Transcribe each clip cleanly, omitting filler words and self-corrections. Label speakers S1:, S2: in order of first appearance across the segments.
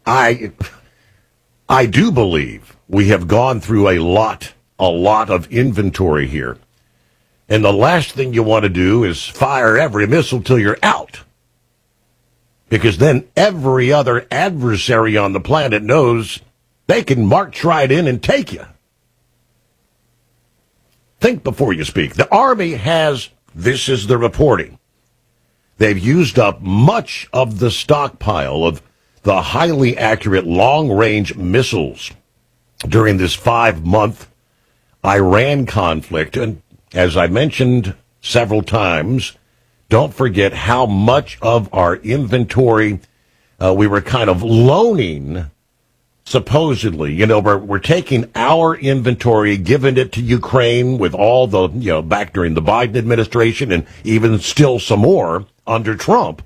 S1: I do believe we have gone through a lot of inventory here. And the last thing you want to do is fire every missile till you're out. Because then every other adversary on the planet knows they can march right in and take you. Think before you speak. The Army has, this is the reporting, they've used up much of the stockpile of the highly accurate long-range missiles during this 5-month Iran conflict. And as I mentioned several times, don't forget how much of our inventory we were kind of loaning, supposedly. You know, we're taking our inventory, giving it to Ukraine with all the, back during the Biden administration and even still some more under Trump.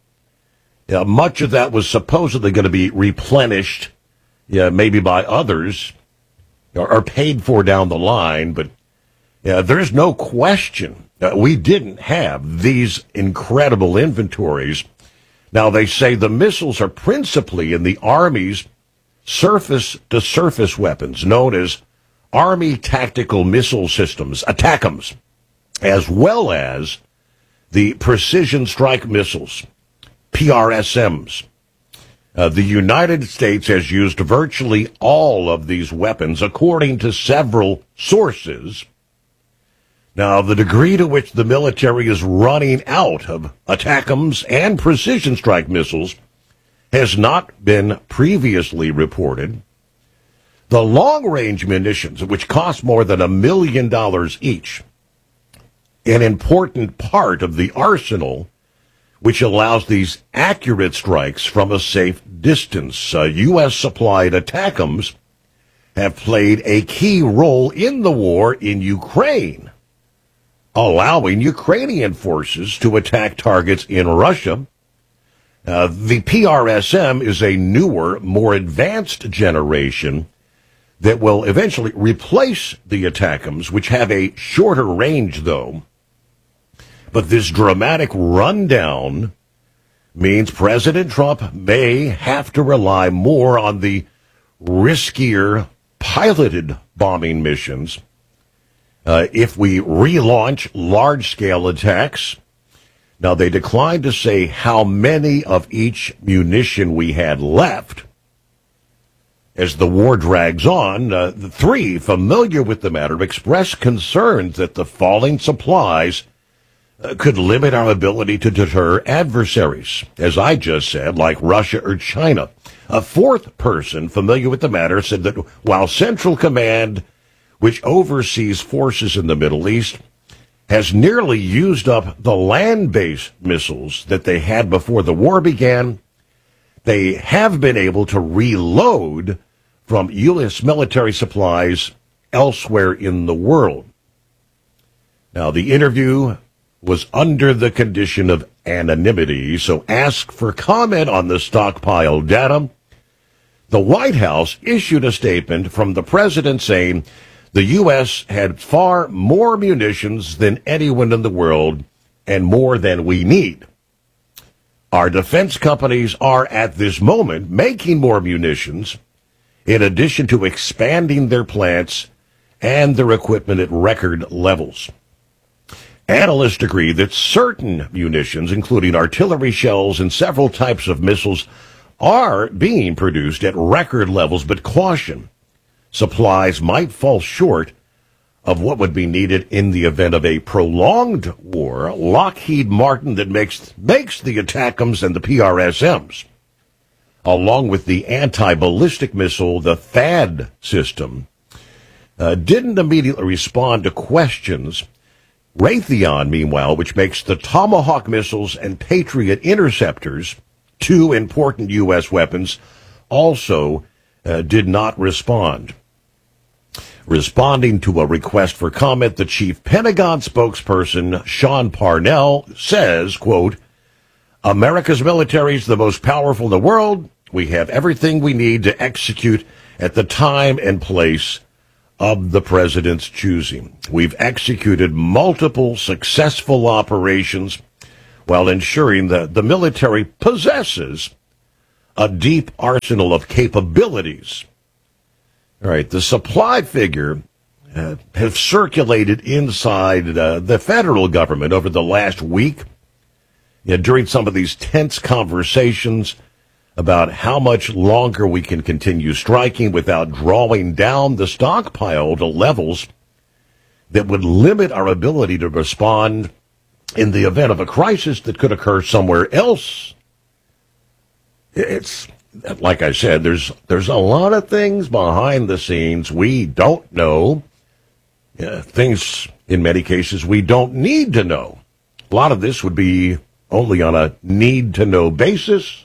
S1: Much of that was supposedly going to be replenished, maybe by others, or paid for down the line, but there's no question we didn't have these incredible inventories. Now, they say the missiles are principally in the Army's surface-to-surface weapons, known as Army Tactical Missile Systems, ATACMS, as well as the Precision Strike Missiles, PRSMs. The United States has used virtually all of these weapons, according to several sources. Now, the degree to which the military is running out of ATACMS and precision strike missiles has not been previously reported. The long-range munitions, which cost more than $1 million each, an important part of the arsenal, which allows these accurate strikes from a safe distance. U.S.-supplied ATACMS have played a key role in the war in Ukraine, allowing Ukrainian forces to attack targets in Russia. The PRSM is a newer, more advanced generation that will eventually replace the ATACMS, which have a shorter range, though. But this dramatic rundown means President Trump may have to rely more on the riskier piloted bombing missions if we relaunch large-scale attacks. Now, they declined to say how many of each munition we had left. As the war drags on, the three familiar with the matter express concerns that the falling supplies could limit our ability to deter adversaries, as I just said, like Russia or China. A fourth person familiar with the matter said that while Central Command, which oversees forces in the Middle East, has nearly used up the land-based missiles that they had before the war began, they have been able to reload from U.S. military supplies elsewhere in the world. Now, the interview was under the condition of anonymity, so ask for comment on the stockpile data. The White House issued a statement from the president saying the U.S. had far more munitions than anyone in the world and more than we need. Our defense companies are at this moment making more munitions in addition to expanding their plants and their equipment at record levels. Analysts agree that certain munitions, including artillery shells and several types of missiles, are being produced at record levels, but caution, supplies might fall short of what would be needed in the event of a prolonged war. Lockheed Martin that makes the ATACMS and the PRSMs, along with the anti-ballistic missile, the THAAD system, didn't immediately respond to questions. Raytheon, meanwhile, which makes the Tomahawk missiles and Patriot interceptors, two important U.S. weapons, also did not respond. Responding to a request for comment, the chief Pentagon spokesperson, Sean Parnell, says, quote, America's military is the most powerful in the world. We have everything we need to execute at the time and place of the president's choosing. We've executed multiple successful operations while ensuring that the military possesses a deep arsenal of capabilities. All right, the supply figure have circulated inside the federal government over the last week during some of these tense conversations about how much longer we can continue striking without drawing down the stockpile to levels that would limit our ability to respond in the event of a crisis that could occur somewhere else. It's, like I said, there's a lot of things behind the scenes we don't know. Things, in many cases, we don't need to know. A lot of this would be only on a need-to-know basis.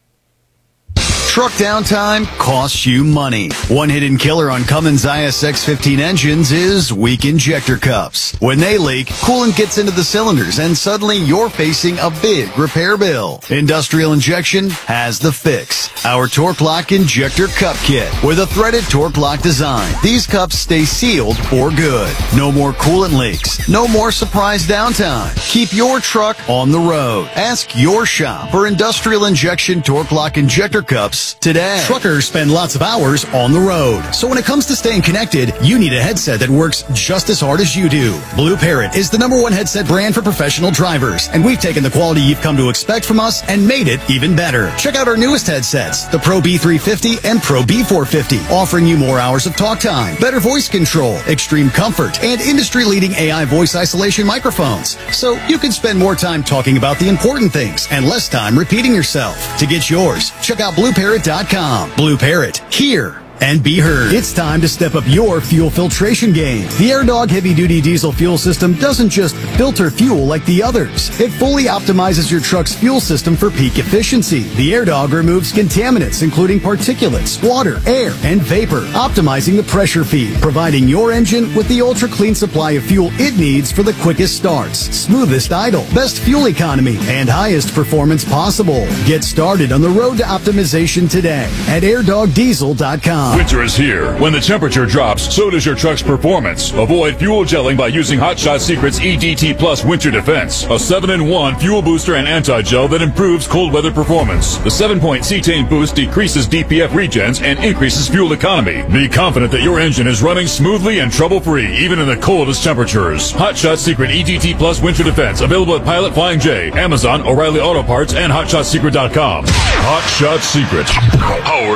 S2: Truck downtime costs you money. One hidden killer on Cummins ISX-15 engines is weak injector cups. When they leak, coolant gets into the cylinders and suddenly you're facing a big repair bill. Industrial Injection has the fix. Our Torque Lock Injector Cup Kit with a threaded Torque Lock design. These cups stay sealed for good. No more coolant leaks. No more surprise downtime. Keep your truck on the road. Ask your shop for Industrial Injection Torque Lock Injector Cups today.
S3: Truckers spend lots of hours on the road. So when it comes to staying connected, you need a headset that works just as hard as you do. Blue Parrot is the #1 headset brand for professional drivers, and we've taken the quality you've come to expect from us and made it even better. Check out our newest headsets, the Pro B350 and Pro B450, offering you more hours of talk time, better voice control, extreme comfort, and industry-leading AI voice isolation microphones. So you can spend more time talking about the important things and less time repeating yourself. To get yours, check out BlueParrot.com. Blue Parrot, hear and be heard. It's time to step up your fuel filtration game. The AirDog heavy-duty diesel fuel system doesn't just filter fuel like the others. It fully optimizes your truck's fuel system for peak efficiency. The AirDog removes contaminants, including particulates, water, air, and vapor, optimizing the pressure feed, providing your engine with the ultra-clean supply of fuel it needs for the quickest starts, smoothest idle, best fuel economy, and highest performance possible. Get started on the road to optimization today at airdogdiesel.com.
S4: Winter is here. When the temperature drops, so does your truck's performance. Avoid fuel gelling by using Hot Shot Secret's EDT Plus Winter Defense, a 7-in-1 fuel booster and anti-gel that improves cold weather performance. The 7-point cetane boost decreases DPF regens and increases fuel economy. Be confident that your engine is running smoothly and trouble-free, even in the coldest temperatures. Hot Shot Secret EDT Plus Winter Defense, available at Pilot, Flying J, Amazon, O'Reilly Auto Parts, and HotShotSecret.com. Hot Shot Secret. Powered